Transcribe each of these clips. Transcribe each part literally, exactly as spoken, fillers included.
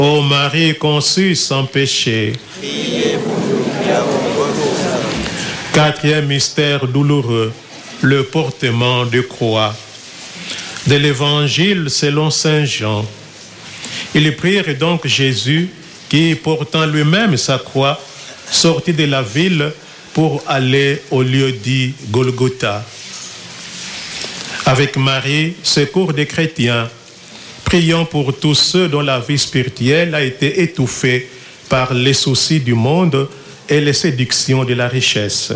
Ô Marie conçue sans péché. Priez pour nous qui avons recours. Quatrième mystère douloureux, le portement de croix. De l'Évangile selon saint Jean. Ils prirent donc Jésus, qui, portant lui-même sa croix, sortit de la ville pour aller au lieu dit Golgotha. Avec Marie, secours des chrétiens, prions pour tous ceux dont la vie spirituelle a été étouffée par les soucis du monde et les séductions de la richesse.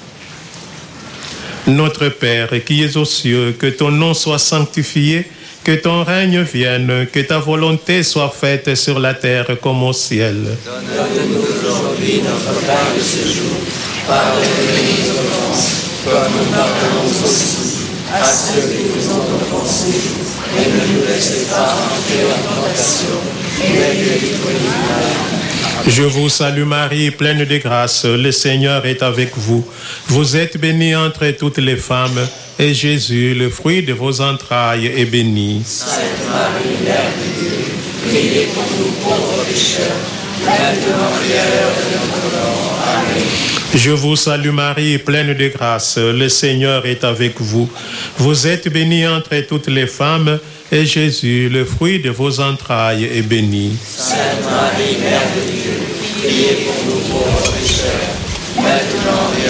Notre Père qui es aux cieux, que ton nom soit sanctifié, que ton règne vienne, que ta volonté soit faite sur la terre comme au ciel. Donne-nous aujourd'hui notre pain de ce jour. Pardonne-nous nos offenses, comme nous pardonnons aussi à ceux qui nous ont offensés. Et ne nous laissez pas entrer en tentation, mais délivre-nous du mal. Je vous salue Marie, pleine de grâce, le Seigneur est avec vous. Vous êtes bénie entre toutes les femmes, et Jésus, le fruit de vos entrailles, est béni. Sainte Marie, Mère de Dieu, priez pour nous pauvres pécheurs, maintenant et à l'heure de notre mort. Amen. Je vous salue Marie, pleine de grâce, le Seigneur est avec vous. Vous êtes bénie entre toutes les femmes, et Jésus, le fruit de vos entrailles, est béni. Sainte Marie, Mère de Dieu, priez pour nous pauvres pécheurs, maintenant et